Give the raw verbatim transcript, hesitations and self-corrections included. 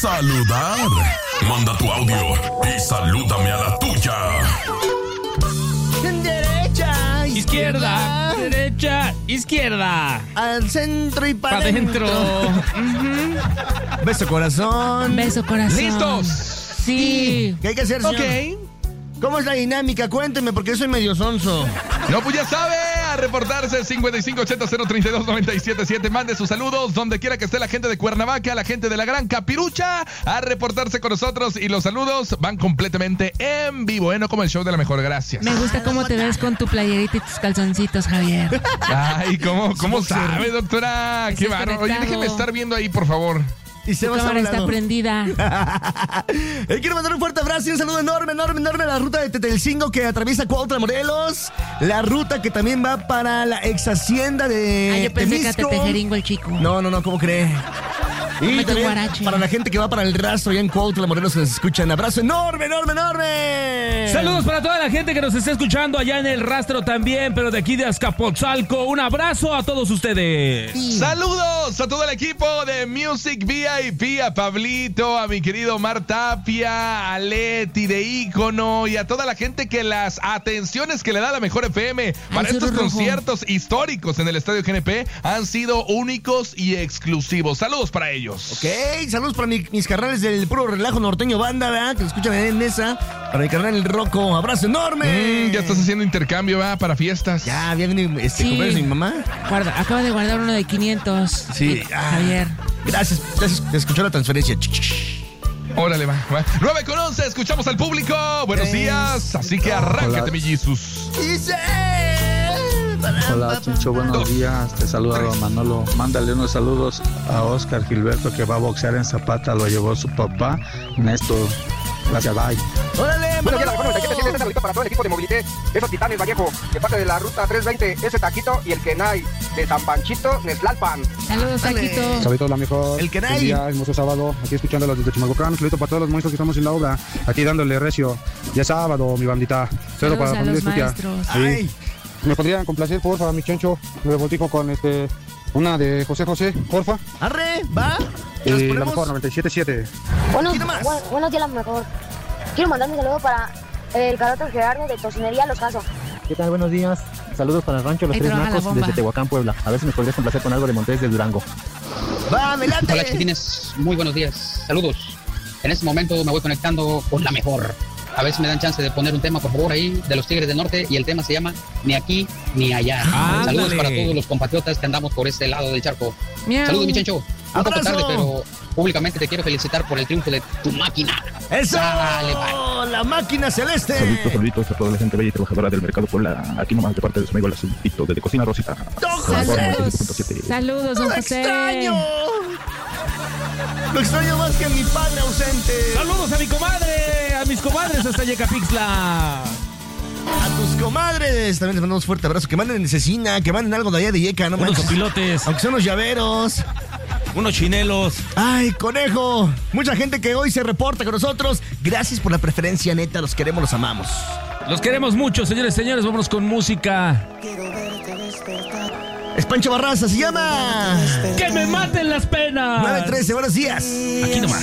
saludar. Manda tu audio y salúdame a la tuya. Derecha, izquierda, izquierda, derecha, izquierda. Al centro y para pa adentro. Uh-huh. Beso corazón. Beso corazón. ¿Listos? Sí. ¿Qué hay que hacer, señor? Ok. ¿Cómo es la dinámica? Cuénteme, porque yo soy medio sonso. No, pues ya sabe, a reportarse cincuenta y cinco ochenta cero treinta y dos noventa y siete siete. Mande sus saludos donde quiera que esté la gente de Cuernavaca, la gente de la Gran Capirucha, a reportarse con nosotros y los saludos van completamente en vivo, ¿eh? No como el show de la mejor, gracias. Me gusta cómo te ves con tu playerita y tus calzoncitos, Javier. Ay, ¿cómo, cómo sabe, doctora? Qué bárbaro. Oye, déjeme estar viendo ahí, por favor. Y se tu va cámara hablando. está prendida. eh, quiero mandar un fuerte abrazo y un saludo enorme, enorme, enorme a la ruta de Tetelcingo que atraviesa Cuautla, Morelos. La ruta que también va para la ex hacienda de Ah, yo pensé que a Temisco. Tetejeringo el chico. No, no, no, ¿cómo cree? Y Mete también guarache. para la gente que va para el rastro allá en Cuautla, Morelos, que nos escuchan. Abrazo enorme, enorme, enorme. Saludos para toda la gente que nos está escuchando allá en el rastro también, pero de aquí de Azcapotzalco. Un abrazo a todos ustedes. Sí. Saludos a todo el equipo de Music V I P, a Pablito, a mi querido Omar Tapia, a Leti de Ícono y a toda la gente que las atenciones que le da la Mejor F M para Al estos Sur Rojo. conciertos históricos en el Estadio G N P han sido únicos y exclusivos. Saludos para ellos. Ok, saludos para mi- mis carnales del puro relajo norteño banda, ¿verdad? Que lo escuchan en esa. Para mi carnal el Rocco, abrazo enorme. Mm, ya estás haciendo intercambio, ¿verdad? Para fiestas. Ya, había venido este Sí. cumpleaños de mi mamá. Guarda, acaba de guardar uno de quinientos. Sí. Eh, Javier. Gracias, gracias, te escuchó la transferencia. Órale, va, va. nueve con once, escuchamos al público. Buenos días. Así que arráncate, Hola. mi Jesus. Dice. Hola, Chincho, buenos días. Te saluda don Manolo. Mándale unos saludos a Oscar Gilberto que va a boxear en Zapata. Lo llevó su papá, Néstor. Gracias, bye. ¡Órale, Buenos días, la Manolo! mejor noventa y siete punto siete, saludito para todo el equipo de Mobilité, esos titanes Vallejo, de parte de la ruta trescientos veinte, ese Taquito y el Kenai, de San Panchito, Neslalpan. Saludos, Dale. Taquito. Saludos, la mejor. El Kenai. Buen día, hermoso sábado. Aquí escuchándolos desde Chimalhuacán. Saludos para todos los maestros que estamos en la obra. Aquí dándole recio. Ya es sábado, mi bandita. Saludos Saludos para la a familia los Escutia. maestros. Ay, ¿Me podrían complacer, porfa, mi chancho? Me revoltijo con este. Una de José José, porfa. arre, va. Nos Y la ponemos. mejor, noventa y siete punto siete. Buenos, Aquí nomás. bu- buenos días, la mejor. Quiero mandar un saludo para el carácter Gerardo de Tocinería Los Casos. ¿Qué tal? Buenos días. Saludos para el rancho Los Ahí Tres trabaja la Nacos bomba. desde Tehuacán, Puebla. A ver si me podrías complacer con algo de Montes de Durango. Va, me late. Hola chiquitines, muy buenos días, saludos. En este momento me voy conectando con la mejor. A ver si me dan chance de poner un tema, por favor, ahí de los Tigres del Norte. Y el tema se llama Ni aquí ni allá. Ándale. Saludos para todos los compatriotas que andamos por este lado del charco. Miau. Saludos, mi Chencho. Un poco Abrazo. tarde, pero públicamente te quiero felicitar por el triunfo de tu máquina. ¡Eso! Dale, bye. ¡La máquina celeste! Saluditos, saluditos a toda la gente bella y trabajadora del mercado Puebla. Aquí nomás de parte de su amigo el azulito desde Cocina Rosita. ¡Don Saludos. José! noventa y siete punto siete. Saludos, don ¡Lo José. extraño! Lo extraño más que a mi padre ausente. Saludos a mi comadre, a mis comadres hasta Yecapixtla. A tus comadres. También les mandamos un fuerte abrazo. Que manden en cecina, que manden algo de allá de Yeca, no Unos manches. pilotes, Aunque son unos llaveros. unos chinelos. Ay, conejo. Mucha gente que hoy se reporta con nosotros. Gracias por la preferencia, neta. Los queremos, los amamos. Los queremos mucho, señores, señores. Vámonos con música. Es Pancho Barraza, se llama ¡Que me maten las penas! nueve trece, buenos días. Aquí nomás.